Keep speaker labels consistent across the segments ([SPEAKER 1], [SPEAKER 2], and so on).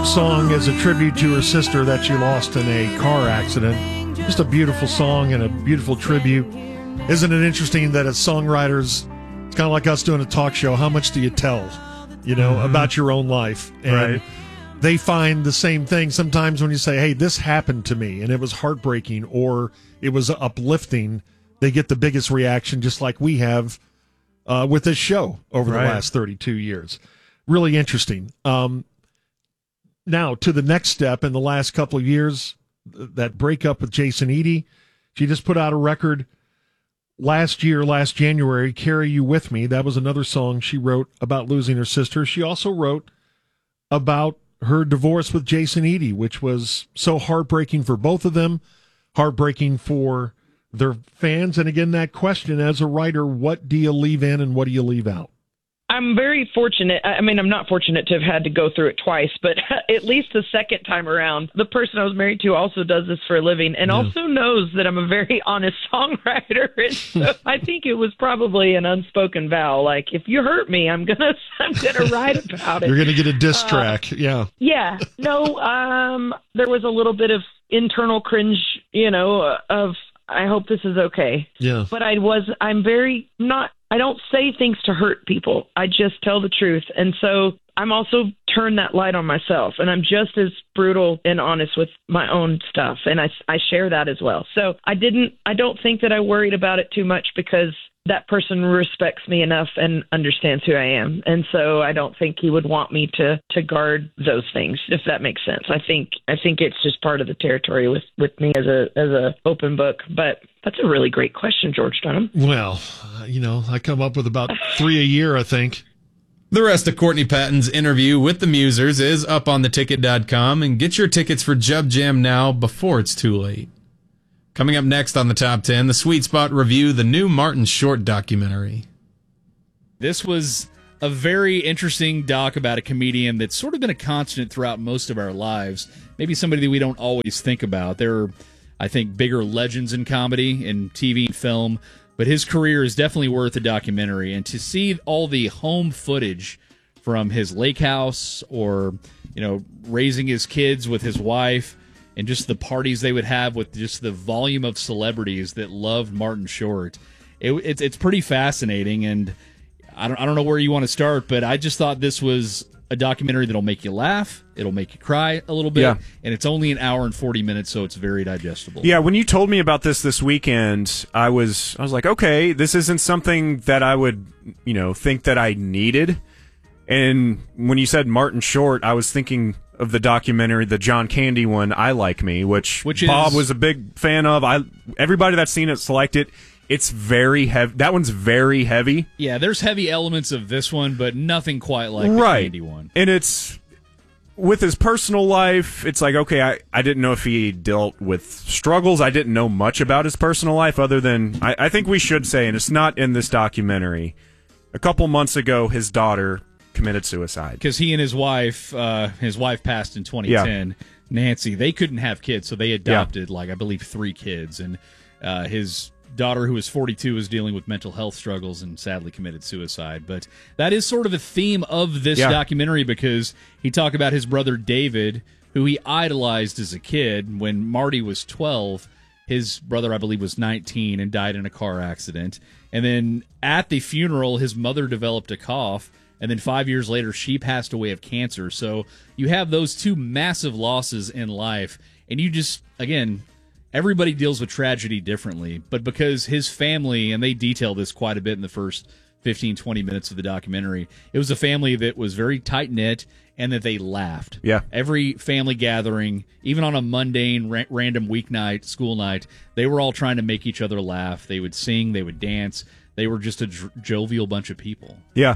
[SPEAKER 1] song as a tribute to her sister that she lost in a car accident. Just a beautiful song and a beautiful tribute. Isn't it interesting that as songwriters, it's kind of like us doing a talk show, how much do you tell, about your own life? And
[SPEAKER 2] right.
[SPEAKER 1] They find the same thing sometimes when you say, hey, this happened to me, and it was heartbreaking, or it was uplifting. They get the biggest reaction, just like we have with this show over the last 32 years. Really interesting. Now, to the next step in the last couple of years, that breakup with Jason Eady. She just put out a record last January, Carry You With Me. That was another song she wrote about losing her sister. She also wrote about her divorce with Jason Eady, which was so heartbreaking for both of them, heartbreaking for their fans. And again, that question as a writer, what do you leave in and what do you leave out?
[SPEAKER 3] I'm very fortunate. I mean, I'm not fortunate to have had to go through it twice, but at least the second time around, the person I was married to also does this for a living and also knows that I'm a very honest songwriter. And so I think it was probably an unspoken vow. Like, if you hurt me, I'm gonna write about it.
[SPEAKER 1] You're gonna get a diss track. Yeah.
[SPEAKER 3] Yeah. No. There was a little bit of internal cringe, of I hope this is okay.
[SPEAKER 1] Yeah.
[SPEAKER 3] But I don't say things to hurt people. I just tell the truth. And so I'm also turned that light on myself, and I'm just as brutal and honest with my own stuff. And I share that as well. So I don't think that I worried about it too much because that person respects me enough and understands who I am. And so I don't think he would want me to guard those things, if that makes sense. I think it's just part of the territory with me as a open book. But that's a really great question, George Dunham.
[SPEAKER 1] Well, I come up with about 3 a year, I think.
[SPEAKER 4] The rest of Courtney Patton's interview with the Musers is up on theticket.com, and get your tickets for Jub Jam now before it's too late. Coming up next on the Top 10, the Sweet Spot review, the new Martin Short documentary.
[SPEAKER 5] This was a very interesting doc about a comedian that's sort of been a constant throughout most of our lives. Maybe somebody that we don't always think about. There are, I think, bigger legends in comedy, in TV and film, but his career is definitely worth a documentary. And to see all the home footage from his lake house or, raising his kids with his wife, and just the parties they would have with just the volume of celebrities that loved Martin Short. It's pretty fascinating, and I don't know where you want to start, but I just thought this was a documentary that'll make you laugh, it'll make you cry a little bit, and it's only an hour and 40 minutes, so it's very digestible.
[SPEAKER 2] Yeah, when you told me about this weekend, I was like, okay, this isn't something that I would, think that I needed. And when you said Martin Short, I was thinking of the documentary, the John Candy one, I Like Me, which Bob was a big fan of. Everybody that's seen it's liked it. It's very heavy. That one's very heavy.
[SPEAKER 5] Yeah, there's heavy elements of this one, but nothing quite like the Candy one.
[SPEAKER 2] And it's with his personal life, it's like, okay, I didn't know if he dealt with struggles. I didn't know much about his personal life other than, I think we should say, and it's not in this documentary, a couple months ago, his daughter committed suicide.
[SPEAKER 5] Because he and his wife passed in 2010, Nancy, they couldn't have kids, so they adopted, I believe, 3 kids. And his daughter, who was 42, was dealing with mental health struggles and sadly committed suicide. But that is sort of a theme of this documentary, because he talked about his brother David, who he idolized as a kid. When Marty was 12, his brother, I believe, was 19 and died in a car accident. And then at the funeral, his mother developed a cough, and then 5 years later, she passed away of cancer. So you have those 2 massive losses in life, and you just, again, everybody deals with tragedy differently, but because his family, and they detail this quite a bit in the first 15, 20 minutes of the documentary, it was a family that was very tight-knit and that they laughed.
[SPEAKER 2] Yeah.
[SPEAKER 5] Every family gathering, even on a mundane, random weeknight, school night, they were all trying to make each other laugh. They would sing, they would dance. They were just a jovial bunch of people.
[SPEAKER 2] Yeah.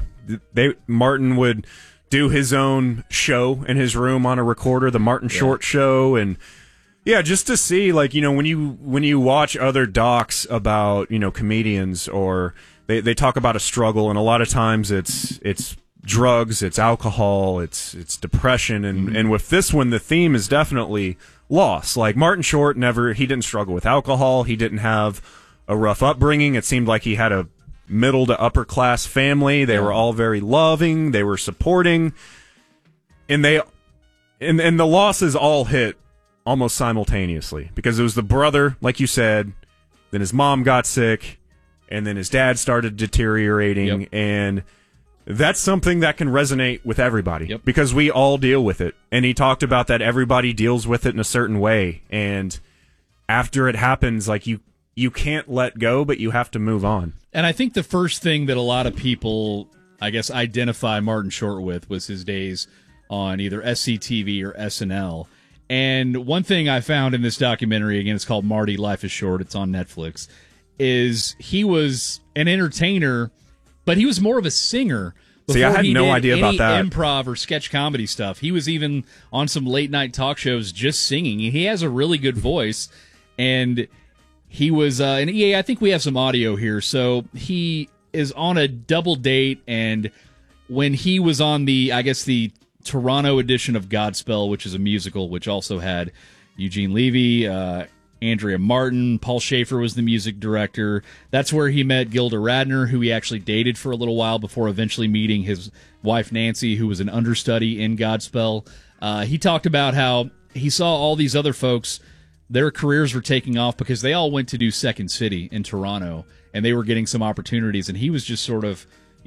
[SPEAKER 2] Martin would do his own show in his room on a recorder, the Martin Short Show, and just to see, when you watch other docs about, comedians, or they talk about a struggle, and a lot of times it's drugs, it's alcohol, it's depression, and with this one, the theme is definitely loss. Like, Martin Short he didn't struggle with alcohol, he didn't have a rough upbringing. It seemed like he had a middle to upper class family. They were all very loving, they were supporting, and and the losses all hit almost simultaneously because it was the brother, like you said, then his mom got sick, and then his dad started deteriorating, and that's something that can resonate with everybody because we all deal with it. And he talked about that everybody deals with it in a certain way, and after it happens, like you can't let go, but you have to move on.
[SPEAKER 5] And I think the first thing that a lot of people, I guess, identify Martin Short with was his days on either SCTV or SNL. And one thing I found in this documentary, again, it's called Marty, Life is Short, it's on Netflix, is he was an entertainer, but he was more of a singer.
[SPEAKER 2] See, I had no idea about that.
[SPEAKER 5] Improv or sketch comedy stuff. He was even on some late night talk shows just singing. He has a really good voice, and he was, and EA, I think we have some audio here. So he is on a double date, and when he was on the Toronto edition of Godspell, which is a musical, which also had Eugene Levy, Andrea Martin, Paul Schaefer was the music director. That's where he met Gilda Radner, who he actually dated for a little while before eventually meeting his wife Nancy, who was an understudy in Godspell. He talked about how he saw all these other folks, their careers were taking off because they all went to do Second City in Toronto, and they were getting some opportunities, and he was just sort of,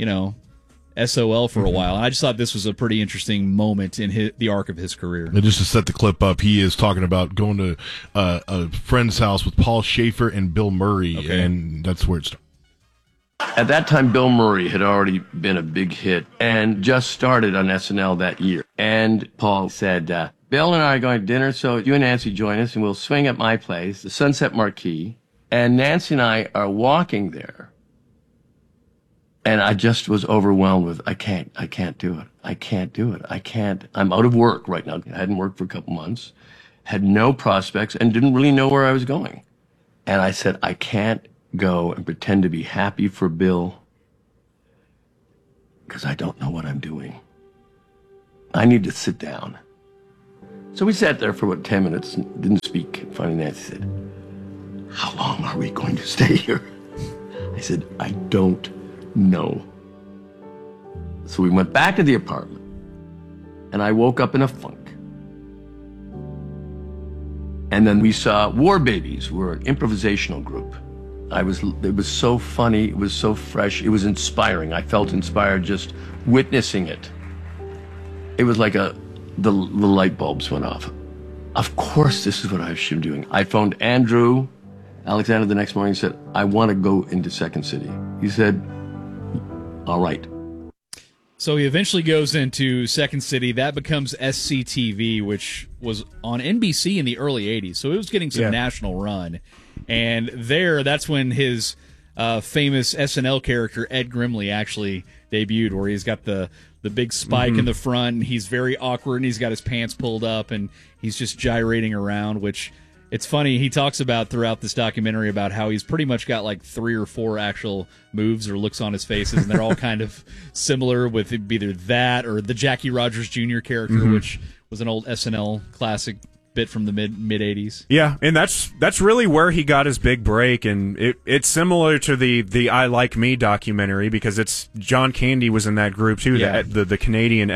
[SPEAKER 5] SOL for a while. And I just thought this was a pretty interesting moment in the arc of his career.
[SPEAKER 6] And just to set the clip up, he is talking about going to a friend's house with Paul Schaefer and Bill Murray, and that's where it started.
[SPEAKER 7] At that time, Bill Murray had already been a big hit and just started on SNL that year. And Paul said, Bill and I are going to dinner, so you and Nancy join us, and we'll swing at my place, the Sunset Marquee. And Nancy and I are walking there. And I just was overwhelmed with, I can't do it. I can't do it. I can't. I'm out of work right now. I hadn't worked for a couple months, had no prospects, and didn't really know where I was going. And I said, I can't go and pretend to be happy for Bill because I don't know what I'm doing. I need to sit down. So we sat there for 10 minutes and didn't speak. Finally, Nancy said, how long are we going to stay here? I said, I don't know. So we went back to the apartment, and I woke up in a funk. And then we saw War Babies. We're an improvisational group. It was so funny, it was so fresh, it was inspiring. I felt inspired just witnessing it. It was like the light bulbs went off. Of course this is what I should be doing. I phoned Andrew Alexander the next morning and said, I want to go into Second City. He said, all right.
[SPEAKER 5] So he eventually goes into Second City. That becomes SCTV, which was on NBC in the early 80s. So it was getting some national run. And that's when his famous SNL character, Ed Grimley, actually debuted, where he's got the big spike in the front. And he's very awkward, and he's got his pants pulled up, and he's just gyrating around, which... It's funny, he talks about throughout this documentary about how he's pretty much got like 3 or 4 actual moves or looks on his faces, and they're all kind of similar with either that or the Jackie Rogers Jr. character, which was an old SNL classic bit from the mid 80s.
[SPEAKER 2] Yeah, and that's really where he got his big break, and it's similar to the I Like Me documentary because it's John Candy was in that group too, the Canadian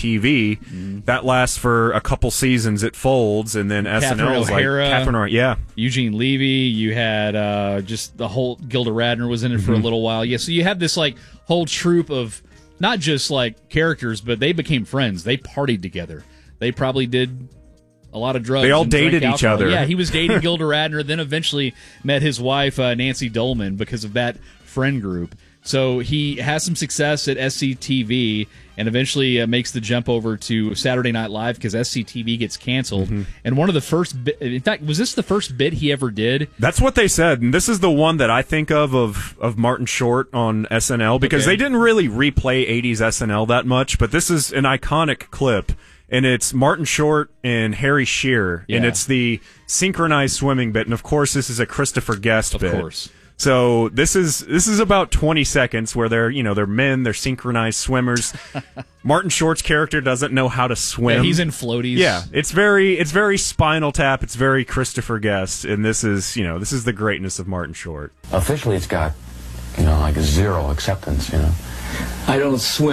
[SPEAKER 2] SCTV that lasts for a couple seasons. It folds, and then SNL is like Catherine O'Hara, Eugene
[SPEAKER 5] Levy. You had just the whole Gilda Radner was in it for a little while. Yeah, so you had this like whole troupe of not just like characters, but they became friends. They partied together. They probably did a lot of drugs.
[SPEAKER 2] They all dated each other.
[SPEAKER 5] Yeah, he was dating Gilda Radner, then eventually met his wife, Nancy Dolman, because of that friend group. So he has some success at SCTV and eventually makes the jump over to Saturday Night Live because SCTV gets canceled. And one of the first in fact, was this the first bit he ever did?
[SPEAKER 2] That's what they said. And this is the one that I think of Martin Short on SNL because they didn't really replay 80s SNL that much, but this is an iconic clip. And it's Martin Short and Harry Shearer, and it's the synchronized swimming bit. And of course, this is a Christopher Guest bit.
[SPEAKER 5] Of course.
[SPEAKER 2] So this is about 20 seconds where they're men, they're synchronized swimmers. Martin Short's character doesn't know how to swim.
[SPEAKER 5] Yeah, he's in floaties.
[SPEAKER 2] Yeah, it's very Spinal Tap. It's very Christopher Guest, and this is the greatness of Martin Short.
[SPEAKER 8] Officially, it's got like a 0 acceptance.
[SPEAKER 9] I don't swim.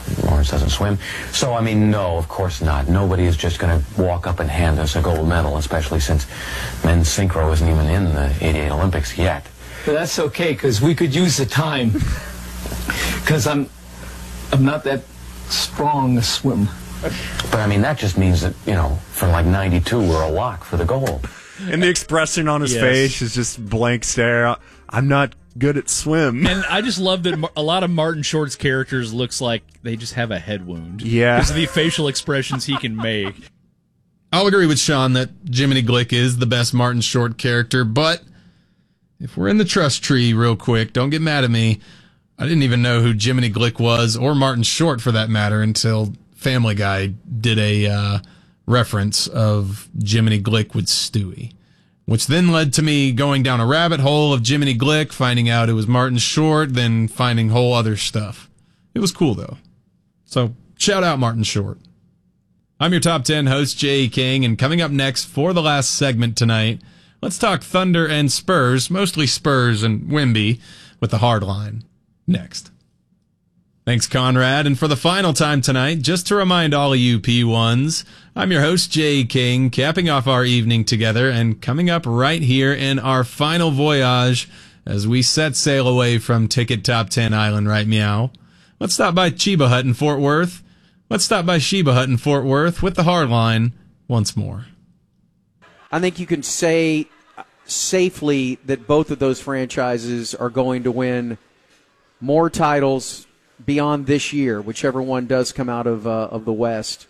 [SPEAKER 8] Lawrence doesn't swim. So, I mean, no, of course not. Nobody is just going to walk up and hand us a gold medal, especially since men's synchro isn't even in the 88 Olympics yet.
[SPEAKER 9] But that's okay, because we could use the time, because I'm not that strong a swimmer.
[SPEAKER 8] But, I mean, that just means that, you know, for like 92, we're a lock for the gold.
[SPEAKER 2] And the expression on his face is just blank stare. I'm not good at swim.
[SPEAKER 5] And I just love that a lot of Martin Short's characters looks like they just have a head wound.
[SPEAKER 2] Yeah.
[SPEAKER 5] Because of the facial expressions he can make.
[SPEAKER 4] I'll agree with Sean that Jiminy Glick is the best Martin Short character, but if we're in the trust tree real quick, don't get mad at me. I didn't even know who Jiminy Glick was, or Martin Short for that matter, until Family Guy did a reference of Jiminy Glick with Stewie, which then led to me going down a rabbit hole of Jiminy Glick, finding out it was Martin Short, then finding whole other stuff. It was cool, though. So, shout out Martin Short. I'm your Top 10 host, Jay King, and coming up next for the last segment tonight, let's talk Thunder and Spurs, mostly Spurs and Wemby, with the hard line. Next. Thanks, Conrad. And for the final time tonight, just to remind all of you P1s, I'm your host, Jay King, capping off our evening together and coming up right here in our final voyage as we set sail away from Ticket Top 10 Island, right meow. Let's stop by Chiba Hut in Fort Worth. Let's stop by Sheba Hut in Fort Worth with the hard line once more.
[SPEAKER 10] I think you can say safely that both of those franchises are going to win more titles beyond this year, whichever one does come out of the West.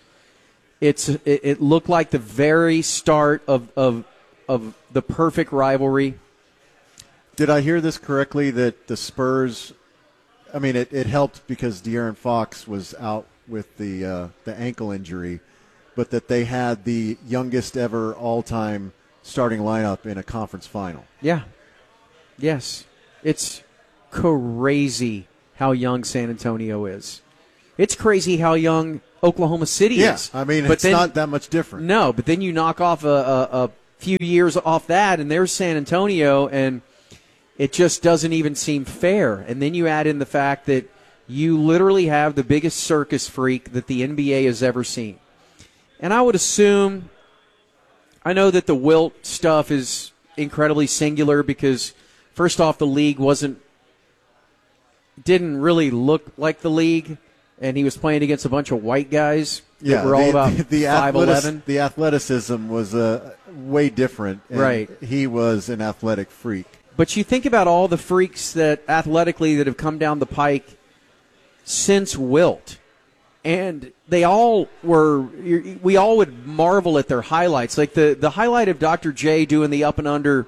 [SPEAKER 10] It looked like the very start of the perfect rivalry.
[SPEAKER 11] Did I hear this correctly that the Spurs, I mean, it helped because De'Aaron Fox was out with the ankle injury, but that they had the youngest ever all-time starting lineup in a conference final.
[SPEAKER 10] Yeah. Yes. It's crazy how young San Antonio is. It's crazy how young Oklahoma City is.
[SPEAKER 11] Yeah, I mean, it's not that much different.
[SPEAKER 10] No, but then you knock off a few years off that, and there's San Antonio, and it just doesn't even seem fair. And then you add in the fact that you literally have the biggest circus freak that the NBA has ever seen. And I would assume, I know that the Wilt stuff is incredibly singular because, first off, the league didn't really look like the league, and he was playing against a bunch of white guys that were all about 5'11".
[SPEAKER 11] The athleticism was way different, and
[SPEAKER 10] right.
[SPEAKER 11] He was an athletic freak.
[SPEAKER 10] But you think about all the freaks that athletically that have come down the pike since Wilt, and they all were, we all would marvel at their highlights. Like the highlight of Dr. J doing the up and under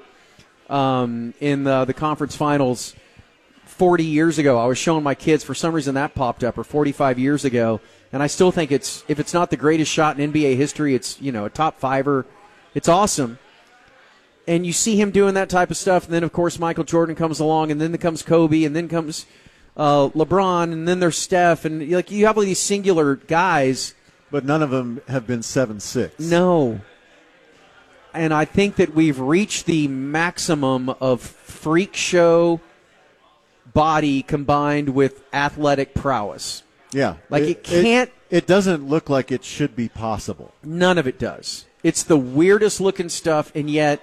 [SPEAKER 10] in the conference finals 40 years ago. I was showing my kids, for some reason that popped up, or 45 years ago, and I still think if it's not the greatest shot in NBA history, it's, a top fiver. It's awesome. And you see him doing that type of stuff, and then, of course, Michael Jordan comes along, and then comes Kobe, and then comes LeBron, and then there's Steph, and you have all these singular guys.
[SPEAKER 11] But none of them have been 7'6".
[SPEAKER 10] No. And I think that we've reached the maximum of freak show body combined with athletic prowess.
[SPEAKER 11] Yeah.
[SPEAKER 10] It
[SPEAKER 11] doesn't look like it should be possible.
[SPEAKER 10] None of it does. It's the weirdest looking stuff, and yet,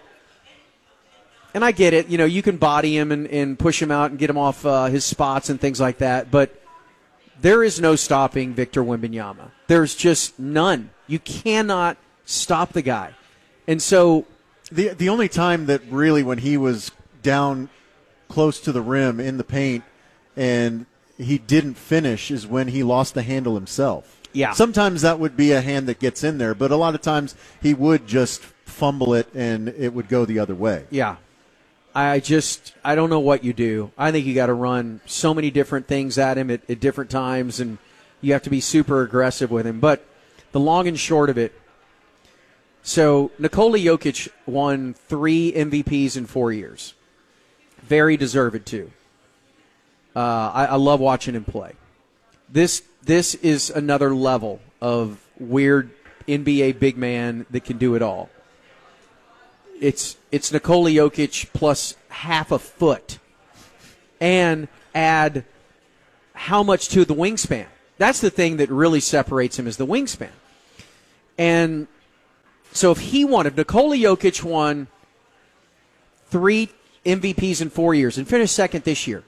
[SPEAKER 10] and I get it, you can body him and push him out and get him off his spots and things like that, but there is no stopping Victor Wembanyama. There's just none. You cannot stop the guy. And so
[SPEAKER 11] the only time that really, when he was down close to the rim in the paint and he didn't finish, is when he lost the handle himself.
[SPEAKER 10] Yeah.
[SPEAKER 11] Sometimes that would be a hand that gets in there, but a lot of times he would just fumble it and it would go the other way.
[SPEAKER 10] Yeah. I don't know what you do. I think you got to run so many different things at him at different times, and you have to be super aggressive with him. But the long and short of it, so Nikola Jokic won 3 MVPs in 4 years. Very deserved, too. I love watching him play. This is another level of weird NBA big man that can do it all. It's Nikola Jokic plus half a foot, and add how much to the wingspan. That's the thing that really separates him is the wingspan. And so if Nikola Jokic won 3 MVPs in 4 years and finished second this year,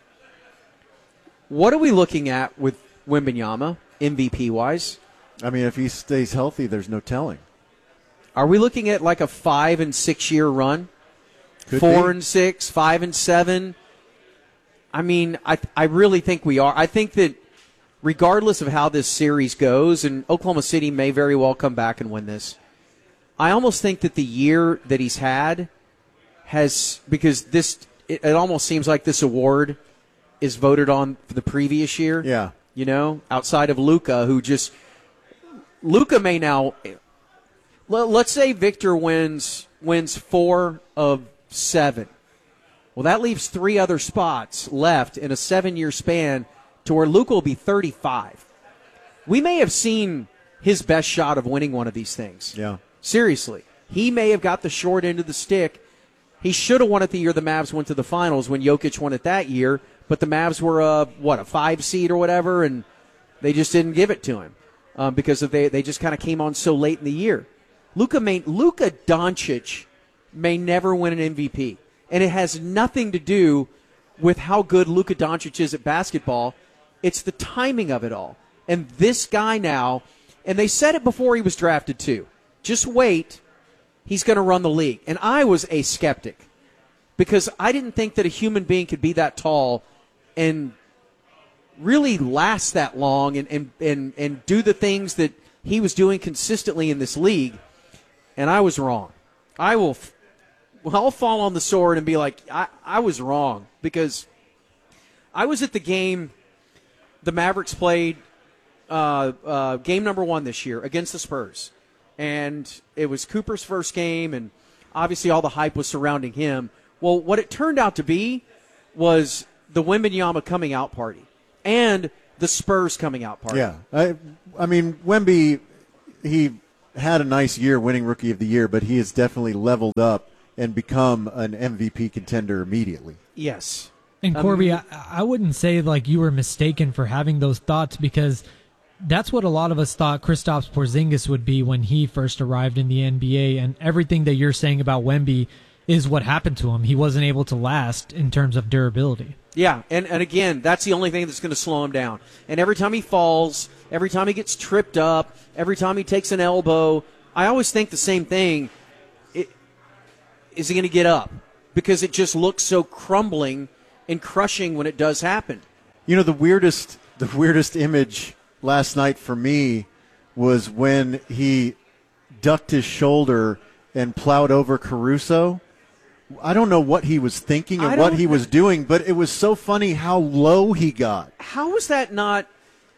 [SPEAKER 10] what are we looking at with Wembanyama, MVP-wise?
[SPEAKER 11] I mean, if he stays healthy, there's no telling.
[SPEAKER 10] Are we looking at like a 5 and 6 year run?
[SPEAKER 11] Could
[SPEAKER 10] 4
[SPEAKER 11] be.
[SPEAKER 10] and 6, 5 and 7? I mean, I really think we are. I think that regardless of how this series goes, and Oklahoma City may very well come back and win this, I almost think that the year that he's had has, because it almost seems like this award is voted on for the previous year.
[SPEAKER 11] Yeah.
[SPEAKER 10] You know, outside of Luka, Luka may now, let's say Victor wins 4 of 7. Well, that leaves 3 other spots left in a 7-year span to where Luka will be 35. We may have seen his best shot of winning one of these things.
[SPEAKER 11] Yeah.
[SPEAKER 10] Seriously. He may have got the short end of the stick. He should have won it the year the Mavs went to the finals when Jokic won it that year, but the Mavs were a 5 seed or whatever, and they just didn't give it to him because they just kind of came on so late in the year. Luka Doncic may never win an MVP, and it has nothing to do with how good Luka Doncic is at basketball. It's the timing of it all. And this guy now, and they said it before he was drafted too, just wait, he's going to run the league. And I was a skeptic because I didn't think that a human being could be that tall and really last that long and do the things that he was doing consistently in this league. And I was wrong. I'll fall on the sword and be like, I was wrong, because I was at the game the Mavericks played game number 1 this year against the Spurs. And it was Cooper's first game, and obviously all the hype was surrounding him. Well, what it turned out to be was the Wembanyama coming out party and the Spurs coming out party.
[SPEAKER 11] Yeah. I mean, Wemby, he had a nice year winning Rookie of the Year, but he has definitely leveled up and become an MVP contender immediately.
[SPEAKER 10] Yes.
[SPEAKER 12] And Corby, I wouldn't say like you were mistaken for having those thoughts, because that's what a lot of us thought Kristaps Porzingis would be when he first arrived in the NBA, and everything that you're saying about Wemby is what happened to him. He wasn't able to last in terms of durability.
[SPEAKER 10] Yeah, and again, that's the only thing that's going to slow him down. And every time he falls, every time he gets tripped up, every time he takes an elbow, I always think the same thing. Is he going to get up? Because it just looks so crumbling and crushing when it does happen.
[SPEAKER 11] You know, the weirdest image last night for me was when he ducked his shoulder and plowed over Caruso. I don't know what he was thinking and what he was doing, but it was so funny how low he got.
[SPEAKER 10] How is that not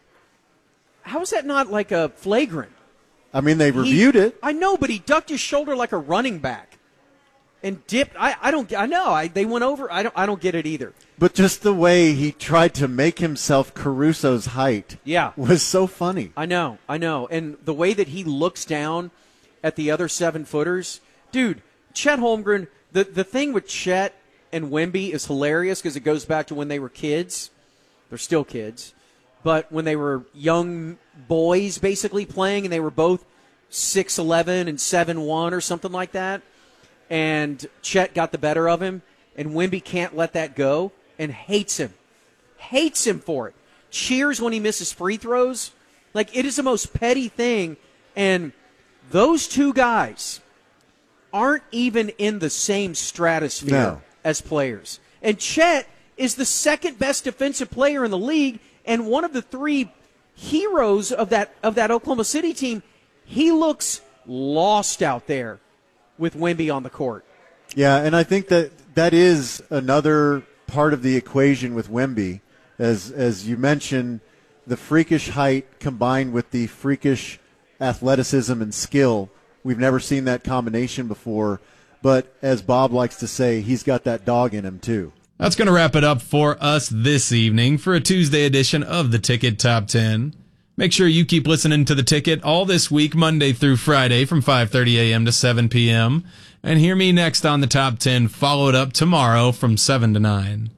[SPEAKER 10] like a flagrant?
[SPEAKER 11] I mean, they reviewed it.
[SPEAKER 10] I know, but he ducked his shoulder like a running back and dipped. They went over. I don't get it either.
[SPEAKER 11] But just the way he tried to make himself Caruso's height, was so funny.
[SPEAKER 10] I know. And the way that he looks down at the other 7-footers, dude. Chet Holmgren. The thing with Chet and Wemby is hilarious because it goes back to when they were kids. They're still kids, but when they were young boys, basically playing, and they were both 6'11" and 7'1" or something like that. And Chet got the better of him, and Wemby can't let that go and hates him for it. Cheers when he misses free throws. Like, it is the most petty thing. And those two guys aren't even in the same stratosphere as players. And Chet is the second best defensive player in the league and one of the 3 heroes of that Oklahoma City team. He looks lost out there with Wemby on the court.
[SPEAKER 11] Yeah, and I think that is another part of the equation with Wemby. As you mentioned, the freakish height combined with the freakish athleticism and skill. We've never seen that combination before. But as Bob likes to say, he's got that dog in him too.
[SPEAKER 4] That's going to wrap it up for us this evening for a Tuesday edition of the Ticket Top 10. Make sure you keep listening to The Ticket all this week, Monday through Friday from 5:30 a.m. to 7 p.m. And hear me next on the Top 10, followed up tomorrow from 7 to 9.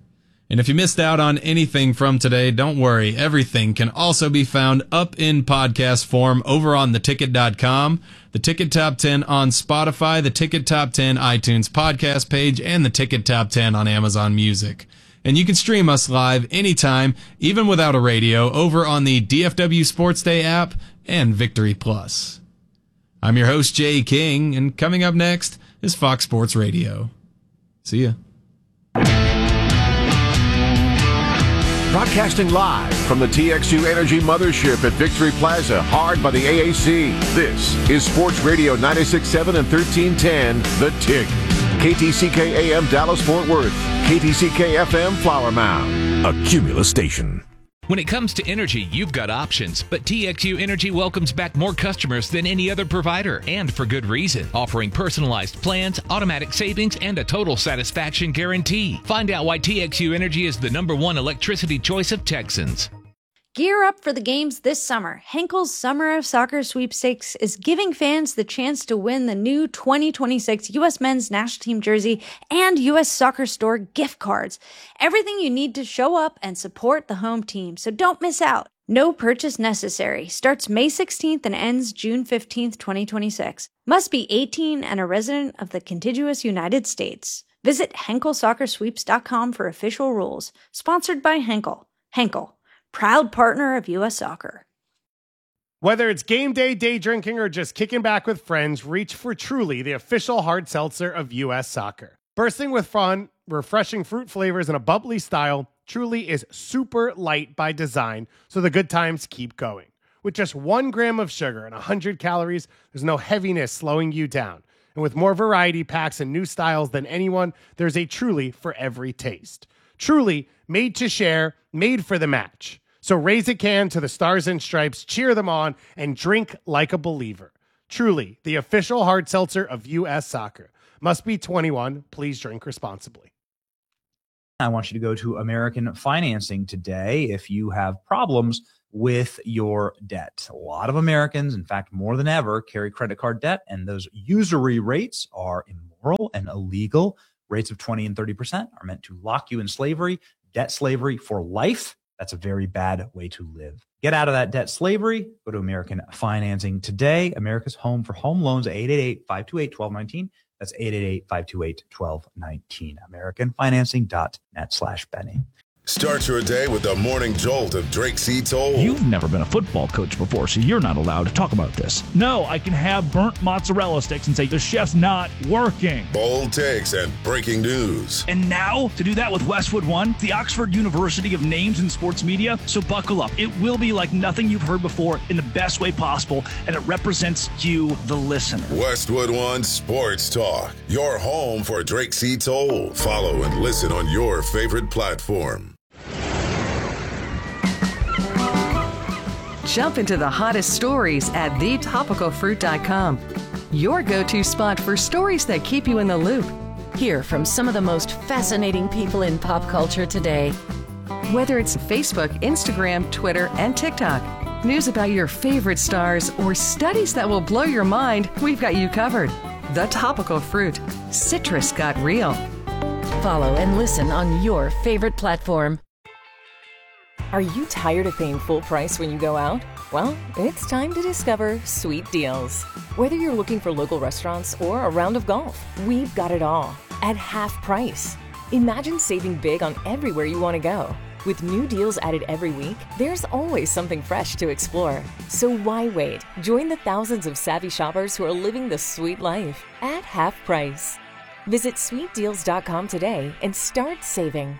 [SPEAKER 4] And if you missed out on anything from today, don't worry. Everything can also be found up in podcast form over on theticket.com, the Ticket Top 10 on Spotify, the Ticket Top 10 iTunes podcast page, and the Ticket Top 10 on Amazon Music. And you can stream us live anytime, even without a radio, over on the DFW Sports Day app and Victory Plus. I'm your host, Jay King, and coming up next is Fox Sports Radio. See ya.
[SPEAKER 13] Broadcasting live from the TXU Energy Mothership at Victory Plaza, hard by the AAC. This is Sports Radio 96.7 and 1310, The Tick. KTCK AM Dallas-Fort Worth. KTCK FM Flower Mound. A Cumulus station.
[SPEAKER 14] When it comes to energy, you've got options, but TXU Energy welcomes back more customers than any other provider, and for good reason, offering personalized plans, automatic savings, and a total satisfaction guarantee. Find out why TXU Energy is the #1 electricity choice of Texans.
[SPEAKER 15] Gear up for the games this summer. Henkel's Summer of Soccer Sweepstakes is giving fans the chance to win the new 2026 U.S. Men's National Team jersey and U.S. Soccer Store gift cards. Everything you need to show up and support the home team, so don't miss out. No purchase necessary. Starts May 16th and ends June 15th, 2026. Must be 18 and a resident of the contiguous United States. Visit HenkelSoccerSweeps.com for official rules. Sponsored by Henkel. Henkel, proud partner of U.S. Soccer.
[SPEAKER 16] Whether it's game day, day drinking, or just kicking back with friends, reach for Truly, the official hard seltzer of U.S. Soccer. Bursting with fun, refreshing fruit flavors, and a bubbly style, Truly is super light by design, so the good times keep going. With just 1 gram of sugar and 100 calories, there's no heaviness slowing you down. And with more variety packs and new styles than anyone, there's a Truly for every taste. Truly, made to share, made for the match. So raise a can to the Stars and Stripes, cheer them on, and drink like a believer. Truly, the official hard seltzer of U.S. Soccer. Must be 21. Please drink responsibly.
[SPEAKER 17] I want you to go to American Financing today if you have problems with your debt. A lot of Americans, in fact, more than ever, carry credit card debt, and those usury rates are immoral and illegal. Rates of 20 and 30% are meant to lock you in slavery, debt slavery for life. That's a very bad way to live. Get out of that debt slavery. Go to American Financing today. America's home for home loans, 888-528-1219. That's 888-528-1219. AmericanFinancing.net/Benny.
[SPEAKER 18] Start your day with the morning jolt of Drake C. Toll.
[SPEAKER 19] You've never been a football coach before, so you're not allowed to talk about this. No, I can have burnt mozzarella sticks and say the chef's not working.
[SPEAKER 18] Bold takes and breaking news.
[SPEAKER 19] And now, to do that with Westwood One, the Oxford University of Names in Sports Media. So buckle up. It will be like nothing you've heard before in the best way possible, and it represents you, the listener.
[SPEAKER 18] Westwood One Sports Talk. Your home for Drake C. Toll. Follow and listen on your favorite platform.
[SPEAKER 20] Jump into the hottest stories at thetopicalfruit.com. Your go-to spot for stories that keep you in the loop. Hear from some of the most fascinating people in pop culture today. Whether it's Facebook, Instagram, Twitter, and TikTok, news about your favorite stars, or studies that will blow your mind, we've got you covered. The Topical Fruit. Citrus got real. Follow and listen on your favorite platform.
[SPEAKER 21] Are you tired of paying full price when you go out? Well, it's time to discover Sweet Deals. Whether you're looking for local restaurants or a round of golf, we've got it all at half price. Imagine saving big on everywhere you want to go. With new deals added every week, there's always something fresh to explore. So why wait? Join the thousands of savvy shoppers who are living the sweet life at half price. Visit sweetdeals.com today and start saving.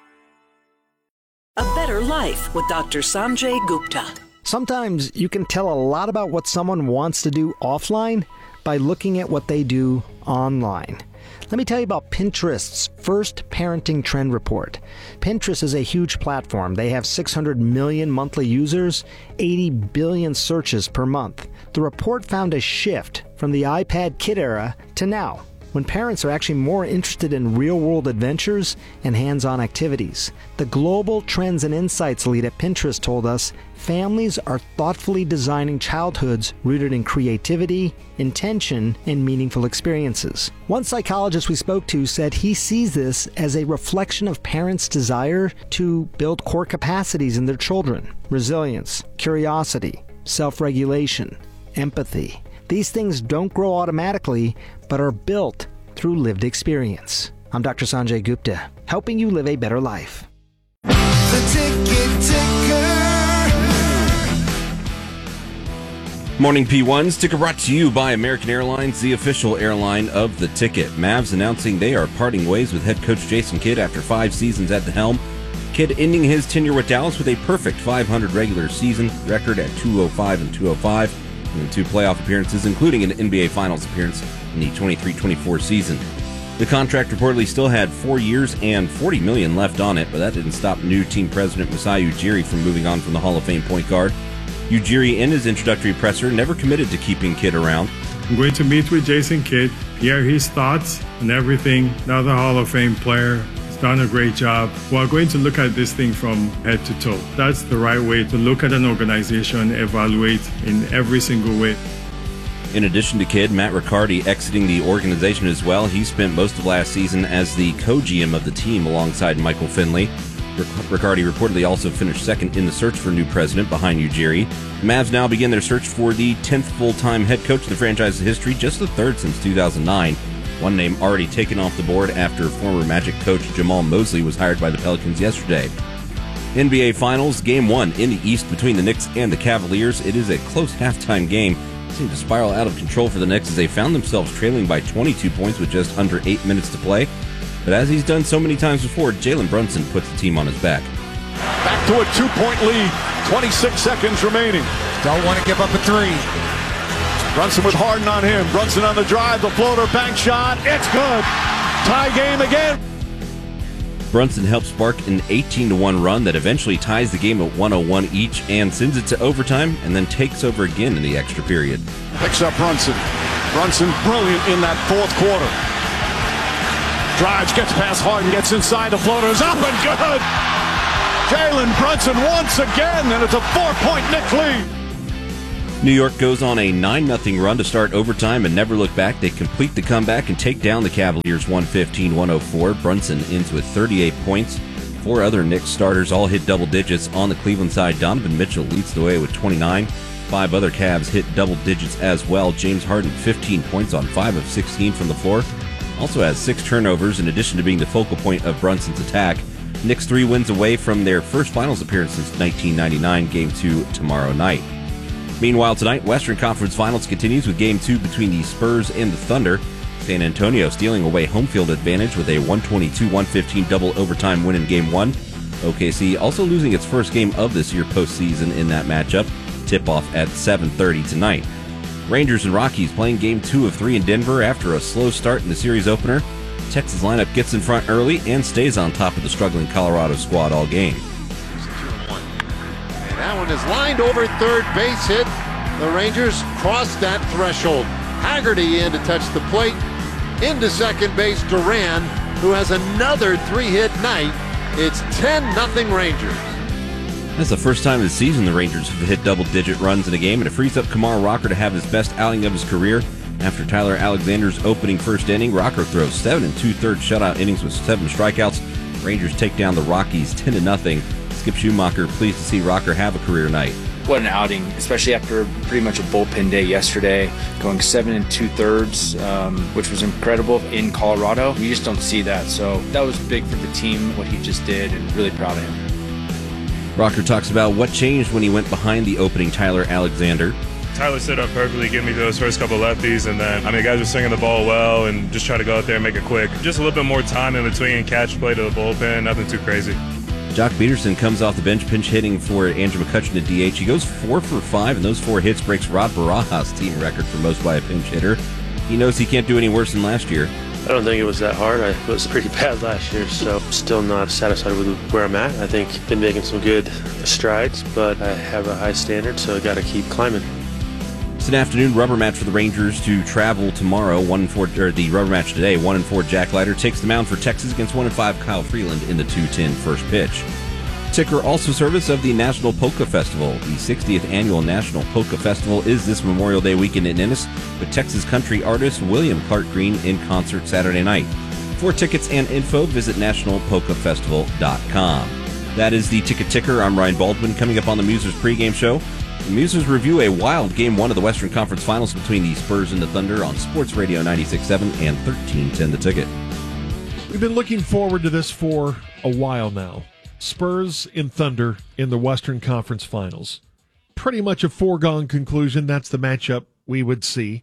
[SPEAKER 22] A Better Life with Dr. Sanjay Gupta.
[SPEAKER 23] Sometimes you can tell a lot about what someone wants to do offline by looking at what they do online. Let me tell you about Pinterest's first parenting trend report. Pinterest is a huge platform. They have 600 million monthly users, 80 billion searches per month. The report found a shift from the iPad kid era to now. when parents are actually more interested in real-world adventures and hands-on activities. The Global Trends and Insights lead at Pinterest told us families are thoughtfully designing childhoods rooted in creativity, intention, and meaningful experiences. One psychologist we spoke to said he sees this as a reflection of parents' desire to build core capacities in their children: resilience, curiosity, self-regulation, empathy. These things don't grow automatically, but are built through lived experience. I'm Dr. Sanjay Gupta, helping you live a better life.
[SPEAKER 1] The Ticket Ticker.
[SPEAKER 3] Morning P1s, ticker brought to you by American Airlines, the official airline of the Ticket. Mavs announcing they are parting ways with head coach Jason Kidd after 5 seasons at the helm. Kidd ending his tenure with Dallas with a perfect 500 regular season record at 205 and 205, and 2 playoff appearances, including an NBA Finals appearance in the 23-24 season. The contract reportedly still had 4 years and $40 million left on it, but that didn't stop new team president Masai Ujiri from moving on from the Hall of Fame point guard. Ujiri, in his introductory presser, never committed to keeping Kidd around.
[SPEAKER 6] I'm going to meet with Jason Kidd, hear his thoughts on everything. Another Hall of Fame player. He's done a great job. We're going to look at this thing from head to toe. That's the right way to look at an organization, evaluate in every single way.
[SPEAKER 3] In addition to Kidd, Matt Riccardi exiting the organization as well. He spent most of last season as the co-GM of the team alongside Michael Finley. Riccardi reportedly also finished second in the search for new president behind Ujiri. The Mavs now begin their search for the 10th full-time head coach in the franchise's history, just the 3rd since 2009. One name already taken off the board after former Magic coach Jamal Mosley was hired by the Pelicans yesterday. NBA Finals, Game 1 in the East between the Knicks and the Cavaliers. It is a close halftime game. It seemed to spiral out of control for the Knicks as they found themselves trailing by 22 points with just under 8 minutes to play. But as he's done so many times before, Jalen Brunson puts the team on his back.
[SPEAKER 24] Back to a 2-point lead, 26 seconds remaining.
[SPEAKER 1] Don't want to give up a 3.
[SPEAKER 24] Brunson with Harden on him. Brunson on the drive, the floater, bank shot. It's good. Tie game again.
[SPEAKER 3] Brunson helps spark an 18-1 run that eventually ties the game at 101 each and sends it to overtime and then takes over again in the extra period.
[SPEAKER 24] Picks up Brunson. Brunson brilliant in that 4th quarter. Drives, gets past Harden, gets inside, the floater is up and good! Jalen Brunson once again, and it's a 4-point Knicks lead.
[SPEAKER 3] New York goes on a 9-0 run to start overtime and never look back. They complete the comeback and take down the Cavaliers 115-104. Brunson ends with 38 points. 4 other Knicks starters all hit double digits on the Cleveland side. Donovan Mitchell leads the way with 29. 5 other Cavs hit double digits as well. James Harden 15 points on 5 of 16 from the floor. Also has 6 turnovers in addition to being the focal point of Brunson's attack. Knicks 3 wins away from their first finals appearance since 1999, Game 2 tomorrow night. Meanwhile tonight, Western Conference Finals continues with Game 2 between the Spurs and the Thunder. San Antonio stealing away home field advantage with a 122-115 double overtime win in Game 1. OKC also losing its first game of this year postseason in that matchup. Tip-off at 7:30 tonight. Rangers and Rockies playing Game 2 of 3 in Denver after a slow start in the series opener. Texas lineup gets in front early and stays on top of the struggling Colorado squad all game.
[SPEAKER 13] And that one is lined over third base hit. The Rangers cross that threshold. Haggerty in to touch the plate. Into second base, Duran, who has another 3-hit night. It's 10-0 Rangers.
[SPEAKER 3] That's the first time this season the Rangers have hit double-digit runs in a game, and it frees up Kumar Rocker to have his best outing of his career. After Tyler Alexander's opening first inning, Rocker throws 7 2/3 shutout innings with 7 strikeouts. Rangers take down the Rockies 10-0. Skip Schumacher pleased to see Rocker have a career night.
[SPEAKER 25] What an outing, especially after pretty much a bullpen day yesterday, going 7 2/3, which was incredible in Colorado. You just don't see that, so that was big for the team, what he just did, and really proud of him.
[SPEAKER 3] Rocker talks about what changed when he went behind the opening Tyler Alexander.
[SPEAKER 26] Tyler stood up perfectly, gave me those first couple lefties, and then, guys were swinging the ball well and just try to go out there and make it quick. Just a little bit more time in between, catch play to the bullpen, nothing too crazy.
[SPEAKER 3] Jock Peterson comes off the bench, pinch hitting for Andrew McCutchen at DH. He goes 4 for 5, and those 4 hits breaks Rod Barajas' team record for most by a pinch hitter. He knows he can't do any worse than last year.
[SPEAKER 27] I don't think it was that hard. It was pretty bad last year, so still not satisfied with where I'm at. I think been making some good strides, but I have a high standard, so I got to keep climbing.
[SPEAKER 3] It's an afternoon rubber match for the Rangers to travel tomorrow. The rubber match today, 1-4 Jack Leiter takes the mound for Texas against 1-5 Kyle Freeland in the 2:10 first pitch. Ticker also service of the National Polka Festival. The 60th annual National Polka Festival is this Memorial Day weekend in Ennis with Texas country artist William Clark Green in concert Saturday night. For tickets and info, visit nationalpolkafestival.com. That is the Ticker. I'm Ryan Baldwin. Coming up on the Musers pregame show, the Musers review a wild Game 1 of the Western Conference Finals between the Spurs and the Thunder on Sports Radio 96.7 and 1310 The Ticket.
[SPEAKER 2] We've been looking forward to this for a while now. Spurs and Thunder in the Western Conference Finals. Pretty much a foregone conclusion. That's the matchup we would see.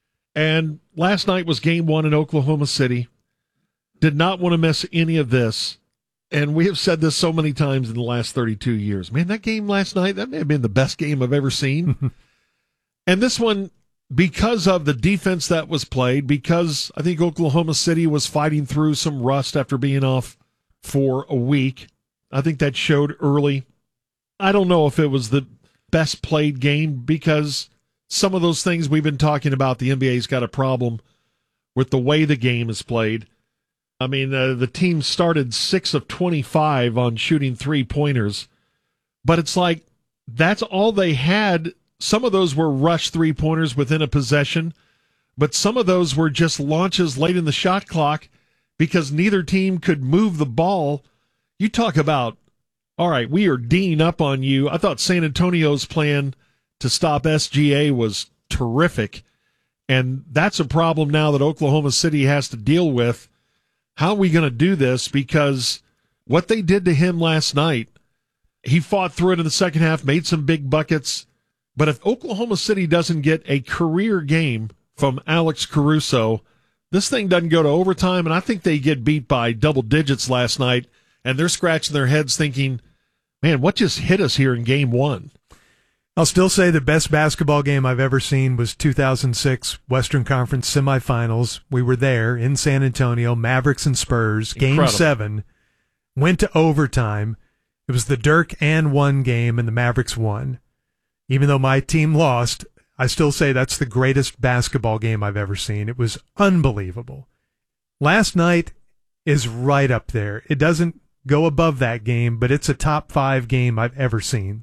[SPEAKER 2] And last night was Game 1 in Oklahoma City. Did not want to miss any of this. And we have said this so many times in the last 32 years. Man, that game last night, that may have been the best game I've ever seen. And this one, because of the defense that was played, because I think Oklahoma City was fighting through some rust after being off for a week, I think that showed early. I don't know if it was the best played game because some of those things we've been talking about, the NBA's got a problem with the way the game is played. I mean, the team started 6 of 25 on shooting three-pointers, but it's like that's all they had. Some of those were rush three-pointers within a possession, but some of those were just launches late in the shot clock because neither team could move the ball. You talk about, all right, we are D'ing up on you. I thought San Antonio's plan to stop SGA was terrific, and that's a problem now that Oklahoma City has to deal with. How are we going to do this? Because what they did to him last night, he fought through it in the second half, made some big buckets. But if Oklahoma City doesn't get a career game from Alex Caruso, this thing doesn't go to overtime, and I think they get beat by double digits last night, and they're scratching their heads thinking, man, what just hit us here in Game 1?
[SPEAKER 5] I'll still say the best basketball game I've ever seen was 2006 Western Conference semifinals. We were there in San Antonio, Mavericks and Spurs, Game 7, went to overtime. It was the Dirk and one game, and the Mavericks won. Even though my team lost, I still say that's the greatest basketball game I've ever seen. It was unbelievable. Last night is right up there. It doesn't go above that game, but it's a top 5 game I've ever seen.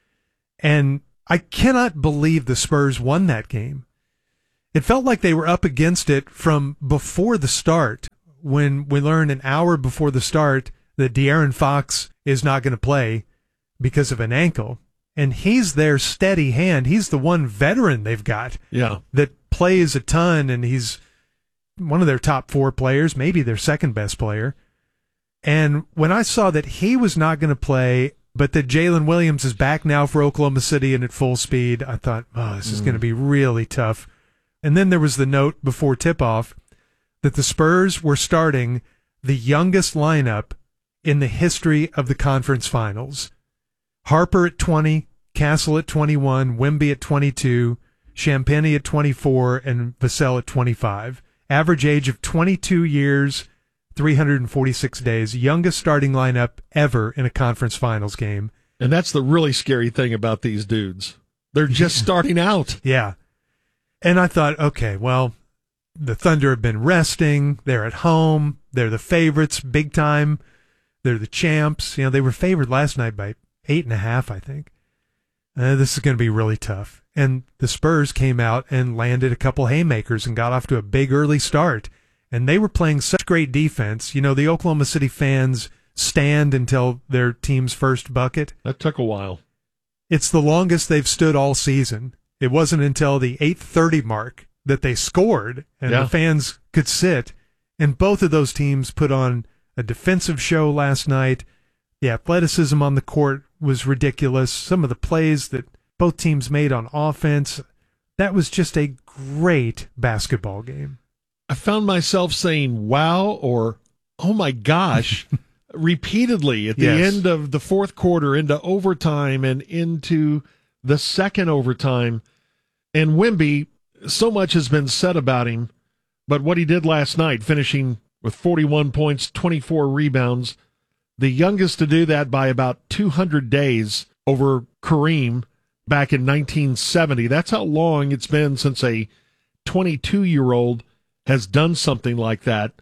[SPEAKER 5] And I cannot believe the Spurs won that game. It felt like they were up against it from before the start, when we learned an hour before the start that De'Aaron Fox is not going to play because of an ankle. And he's their steady hand. He's the one veteran they've got that plays a ton, and he's one of their top 4 players, maybe their second best player. And when I saw that he was not going to play, but that Jalen Williams is back now for Oklahoma City and at full speed, I thought, oh, this is going to be really tough. And then there was the note before tip-off that the Spurs were starting the youngest lineup in the history of the conference finals. Harper at 20, Castle at 21, Wemby at 22, Champagnie at 24, and Vassell at 25. Average age of 22 years, 346 days, youngest starting lineup ever in a conference finals game.
[SPEAKER 2] And that's the really scary thing about these dudes. They're just starting out.
[SPEAKER 5] Yeah. And I thought, okay, well, the Thunder have been resting. They're at home. They're the favorites big time. They're the champs. You know, they were favored last night by 8.5, I think. This is going to be really tough. And the Spurs came out and landed a couple haymakers and got off to a big early start. And they were playing such great defense. You know, the Oklahoma City fans stand until their team's first bucket.
[SPEAKER 2] That took a while.
[SPEAKER 5] It's the longest they've stood all season. It wasn't until the 8:30 mark that they scored and the fans could sit. And both of those teams put on a defensive show last night. The athleticism on the court was ridiculous. Some of the plays that both teams made on offense, that was just a great basketball game.
[SPEAKER 2] I found myself saying wow or oh my gosh repeatedly at the end of the fourth quarter, into overtime and into the second overtime. And Wemby, so much has been said about him, but what he did last night, finishing with 41 points, 24 rebounds, the youngest to do that by about 200 days over Kareem, back in 1970. That's how long it's been since a 22-year-old has done something like that.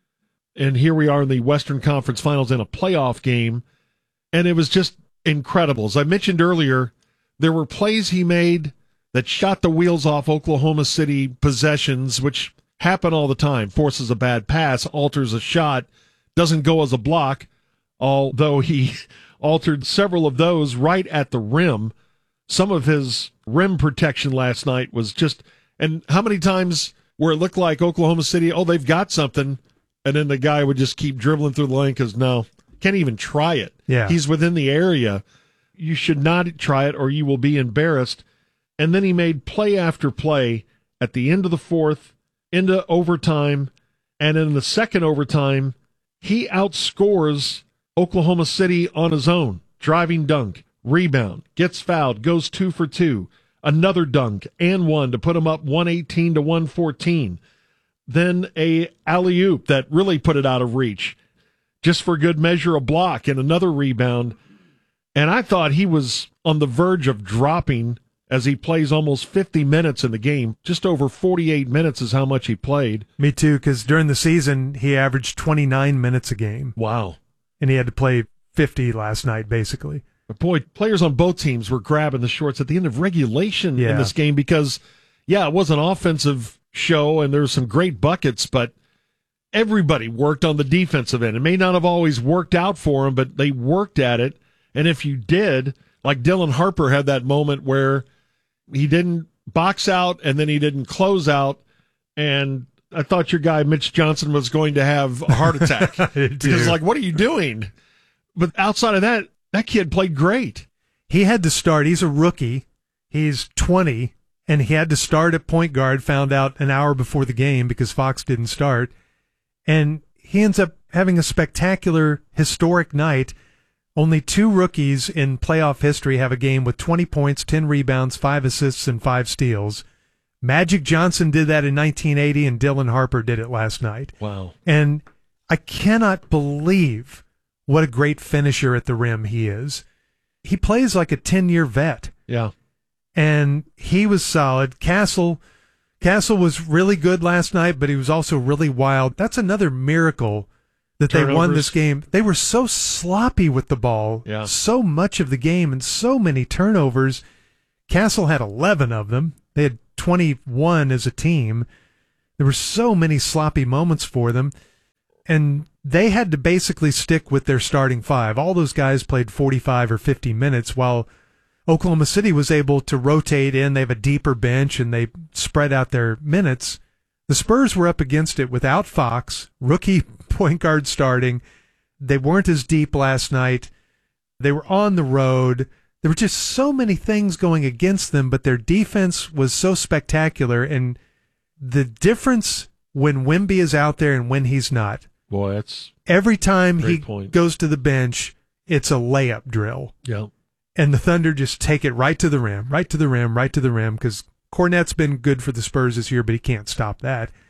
[SPEAKER 2] And here we are in the Western Conference Finals in a playoff game, and it was just incredible. As I mentioned earlier, there were plays he made that shot the wheels off Oklahoma City possessions, which happen all the time. Forces a bad pass, alters a shot, doesn't go as a block, although he altered several of those right at the rim. Some of his rim protection last night was just, and how many times where it looked like Oklahoma City, oh, they've got something, and then the guy would just keep dribbling through the lane because, no, can't even try it.
[SPEAKER 5] Yeah.
[SPEAKER 2] He's within the area. You should not try it or you will be embarrassed. And then he made play after play at the end of the fourth, into overtime, and in the second overtime, he outscores Oklahoma City on his own. Driving dunk, rebound, gets fouled, goes 2 for 2, another dunk, and one to put him up 118 to 114. Then a alley-oop that really put it out of reach. Just for good measure, a block and another rebound. And I thought he was on the verge of dropping as he plays almost 50 minutes in the game. Just over 48 minutes is how much he played.
[SPEAKER 5] Me too, because during the season, he averaged 29 minutes a game.
[SPEAKER 2] Wow.
[SPEAKER 5] And he had to play 50 last night, basically.
[SPEAKER 2] But boy, players on both teams were grabbing the shorts at the end of regulation in this game because, it was an offensive show and there were some great buckets, but everybody worked on the defensive end. It may not have always worked out for them, but they worked at it. And if you did, like Dylan Harper had that moment where he didn't box out and then he didn't close out, and I thought your guy Mitch Johnson was going to have a heart attack. Because, like, what are you doing? But outside of that, that kid played great.
[SPEAKER 5] He had to start. He's a rookie. He's 20, and he had to start at point guard, found out an hour before the game because Fox didn't start. And he ends up having a spectacular, historic night. Only 2 rookies in playoff history have a game with 20 points, 10 rebounds, 5 assists, and 5 steals. Magic Johnson did that in 1980, and Dylan Harper did it last night.
[SPEAKER 2] Wow.
[SPEAKER 5] And I cannot believe what a great finisher at the rim he is. He plays like a 10-year vet.
[SPEAKER 2] Yeah.
[SPEAKER 5] And he was solid. Castle was really good last night, but he was also really wild. That's another miracle that they won this game. They were so sloppy with the ball, so much of the game, and so many turnovers. Castle had 11 of them. They had 21 as a team. There were so many sloppy moments for them, and they had to basically stick with their starting 5. All those guys played 45 or 50 minutes, while Oklahoma City was able to rotate in. They have a deeper bench, and they spread out their minutes. The Spurs were up against it without Fox, rookie point guard starting. They weren't as deep last night. They were on the road. There were just so many things going against them, but their defense was so spectacular. And the difference when Wemby is out there and when he's not.
[SPEAKER 2] Boy, that's
[SPEAKER 5] every time he
[SPEAKER 2] point.
[SPEAKER 5] Goes to the bench, it's a layup drill.
[SPEAKER 2] Yeah.
[SPEAKER 5] And the Thunder just take it right to the rim, right to the rim, right to the rim, because Cornette's been good for the Spurs this year, but he can't stop that.